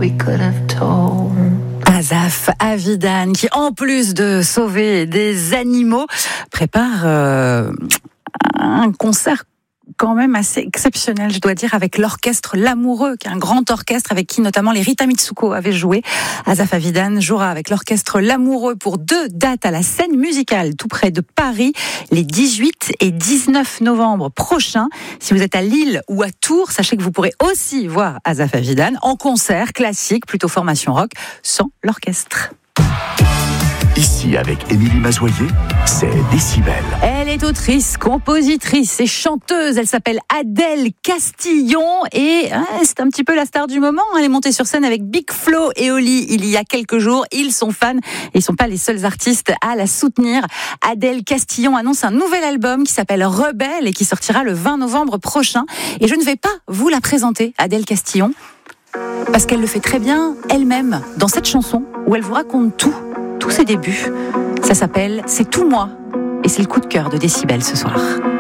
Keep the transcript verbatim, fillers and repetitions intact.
we could have told. Azaf Avidan, qui en plus de sauver des animaux, prépare euh, un concert quand même assez exceptionnel, je dois dire, avec l'orchestre L'Amoureux, qui est un grand orchestre avec qui notamment les Rita Mitsuko avaient joué. Azaf Avidan jouera avec l'orchestre L'Amoureux pour deux dates à la Scène Musicale, tout près de Paris, les dix-huit et dix-neuf novembre prochains. Si vous êtes à Lille ou à Tours, sachez que vous pourrez aussi voir Azaf Avidan en concert classique, plutôt formation rock, sans l'orchestre. Ici, avec Émilie Mazoyer, c'est Décibel. Elle est autrice, compositrice et chanteuse. Elle s'appelle Adèle Castillon et hein, c'est un petit peu la star du moment. Elle est montée sur scène avec Big Flo et Oli il y a quelques jours. Ils sont fans et ils ne sont pas les seuls artistes à la soutenir. Adèle Castillon annonce un nouvel album qui s'appelle Rebelle et qui sortira le vingt novembre prochain. Et je ne vais pas vous la présenter, Adèle Castillon, parce qu'elle le fait très bien elle-même dans cette chanson où elle vous raconte tout. Tous ses débuts. Ça s'appelle C'est tout moi et c'est le coup de cœur de Décibel ce soir.